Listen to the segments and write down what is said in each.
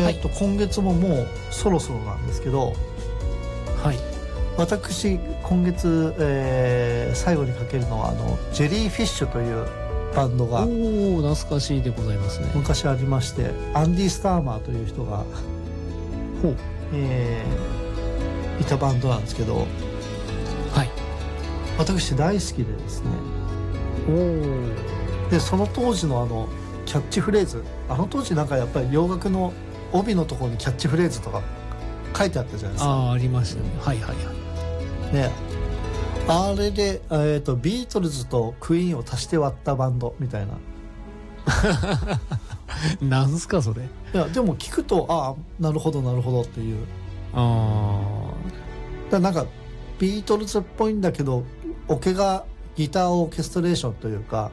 今月ももうそろそろなんですけど、 はい、 私今月、最後にかけるのはジェリーフィッシュというバンドが懐かしいでございますね。 昔ありまして、アンディ・スターマーという人がいたバンドなんですけど、 はい、 私大好きでですね。でその当時のキャッチフレーズ、当時なんかやっぱり洋楽の帯のところにキャッチフレーズとか書いてあったじゃないですか。 ありましたね。はいはいはい。 ね、あれで、ビートルズとクイーンを足して割ったバンドみたいな。 なんすかそれ。 いやでも聞くとなるほどなるほどっていう。だなんかビートルズっぽいんだけど、オケがギターオーケストレーションというか、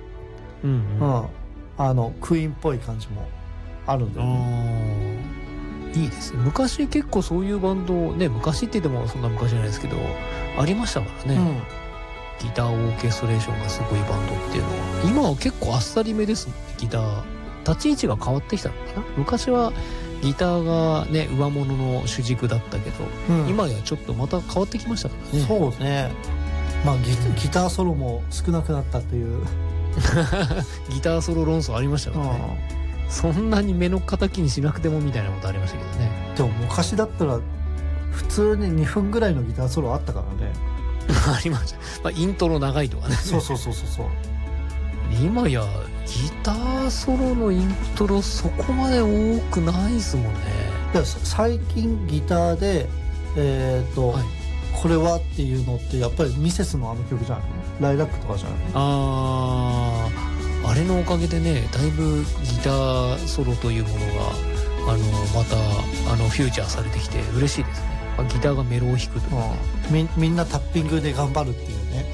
クイーンっぽい感じもあるんだよね。 いいですね。昔結構そういうバンドね、昔って言ってもそんな昔じゃないですけどありましたからね、ギターオーケストレーションがすごいバンドっていうのは。今は結構あっさりめですもんね。ギター立ち位置が変わってきたのかな。昔はギターがね上物の主軸だったけど、今やちょっとまた変わってきましたからね。 そうね。ギターソロも少なくなったっていうギターソロ論争ありましたからね。そんなに目の敵にしなくてもみたいなことありましたけどね。 でも昔だったら普通に2分ぐらいのギターソロあったからね。 ありました。イントロ長いとかね。 そう今やギターソロのイントロそこまで多くないですもんね。 最近ギターでこれはっていうのってやっぱりミセスの曲じゃないの。ライラックとかじゃないの。 あれのおかげでね、だいぶギターソロというものがまたフューチャーされてきて嬉しいですね。ギターがメロを弾くという、 みんなタッピングで頑張るっていうね。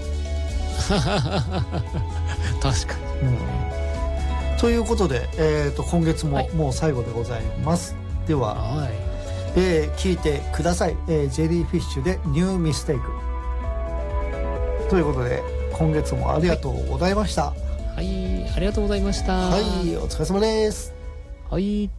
確かに、 ということで、今月ももう最後でございます。では、聞いてください。ジェリーフィッシュでニューミステイクということで、今月もありがとうございました。 はい、ありがとうございました。 はい、お疲れ様です。 はい。